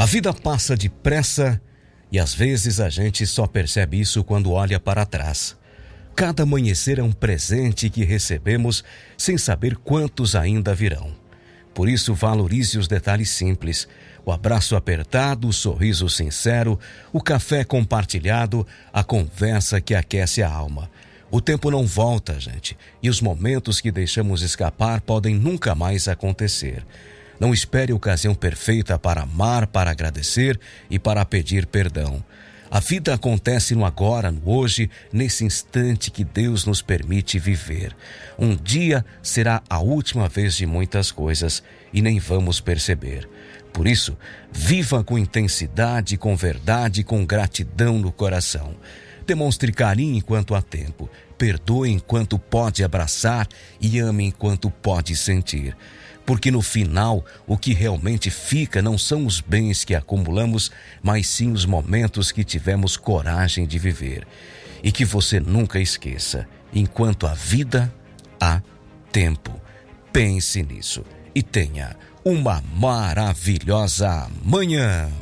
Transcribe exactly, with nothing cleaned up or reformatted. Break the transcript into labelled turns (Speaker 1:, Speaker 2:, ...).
Speaker 1: A vida passa depressa e às vezes a gente só percebe isso quando olha para trás. Cada amanhecer é um presente que recebemos sem saber quantos ainda virão. Por isso, valorize os detalhes simples: o abraço apertado, o sorriso sincero, o café compartilhado, a conversa que aquece a alma. O tempo não volta, gente, e os momentos que deixamos escapar podem nunca mais acontecer. Não espere a ocasião perfeita para amar, para agradecer e para pedir perdão. A vida acontece no agora, no hoje, nesse instante que Deus nos permite viver. Um dia será a última vez de muitas coisas e nem vamos perceber. Por isso, viva com intensidade, com verdade, com gratidão no coração. Demonstre carinho enquanto há tempo, perdoe enquanto pode abraçar e ame enquanto pode sentir. Porque no final, o que realmente fica não são os bens que acumulamos, mas sim os momentos que tivemos coragem de viver. E que você nunca esqueça: enquanto há vida, há tempo. Pense nisso e tenha uma maravilhosa manhã.